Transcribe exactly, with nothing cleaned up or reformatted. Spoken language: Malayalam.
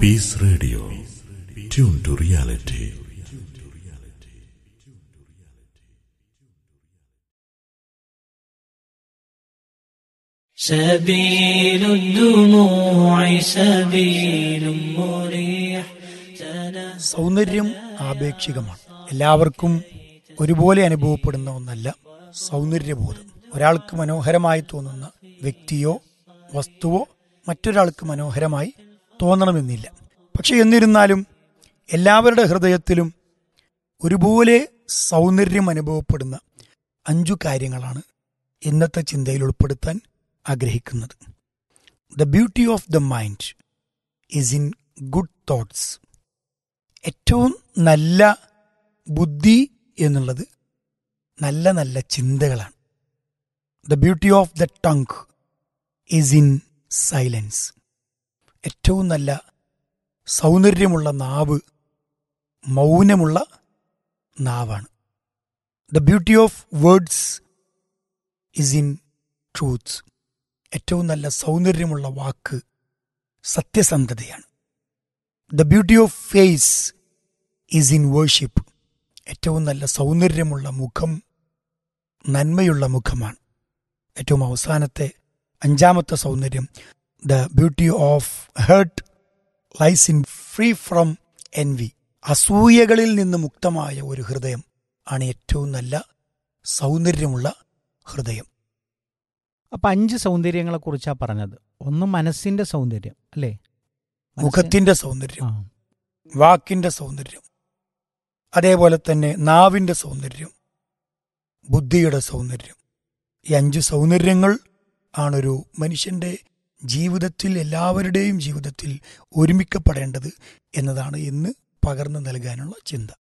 Peace Radio. Tune to reality. سبيل الدموع سبيل مريح. സൗന്ദര്യം ആപേക്ഷികമാണ്. എല്ലാവർക്കും ഒരുപോലെ അനുഭവപ്പെടുന്ന ഒന്നല്ല സൗന്ദര്യബോധം. ഒരാൾക്ക് മനോഹരമായി തോന്നുന്ന വ്യക്തിയോ വസ്തുവോ മറ്റൊരാൾക്ക് മനോഹരമായി തോന്നണമെന്നില്ല. പക്ഷെ എന്നിരുന്നാലും എല്ലാവരുടെ ഹൃദയത്തിലും ഒരുപോലെ സൗന്ദര്യം അനുഭവപ്പെടുന്ന അഞ്ചു കാര്യങ്ങളാണ് ഇന്നത്തെ ചിന്തയിൽ ഉൾപ്പെടുത്താൻ ആഗ്രഹിക്കുന്നത്. The beauty of the mind is in good thoughts. ഏറ്റവും നല്ല ബുദ്ധി എന്നുള്ളത് നല്ല നല്ല ചിന്തകളാണ്. The beauty of the tongue is in silence. ഏറ്റവും നല്ല സൗന്ദര്യമുള്ള നാവ് മൗനമുള്ള നാവാണ്. The beauty of words is in truth. ഏറ്റവും നല്ല സൗന്ദര്യമുള്ള വാക്ക് സത്യസന്ധതയാണ്. The beauty of phase is in worship. ഏറ്റവും നല്ല സൗന്ദര്യമുള്ള മുഖം നന്മയുള്ള മുഖമാണ്. ഏറ്റവും അവസാനത്തെ അഞ്ചാമത്തെ സൗന്ദര്യം, the beauty of heart lies in free from എൻവി. അസൂയകളിൽ നിന്ന് മുക്തമായ ഒരു ഹൃദയം ആണ് ഏറ്റവും നല്ല സൗന്ദര്യമുള്ള ഹൃദയം. അപ്പൊ അഞ്ച് സൗന്ദര്യങ്ങളെ കുറിച്ചാ പറഞ്ഞത്. ഒന്ന് മനസ്സിന്റെ സൗന്ദര്യം അല്ലേ, മുഖത്തിന്റെ സൗന്ദര്യം, ആ. വാക്കിന്റെ സൗന്ദര്യം, അതേപോലെ തന്നെ നാവിന്റെ സൗന്ദര്യം, ബുദ്ധിയുടെ സൗന്ദര്യം. ഈ അഞ്ച് സൗന്ദര്യങ്ങൾ ആണൊരു മനുഷ്യന്റെ ജീവിതത്തിൽ, എല്ലാവരുടെയും ജീവിതത്തിൽ ഒരുമിക്കപ്പെടേണ്ടത് എന്നതാണ് ഇന്ന് പകർന്നു നൽകാനുള്ള ചിന്ത.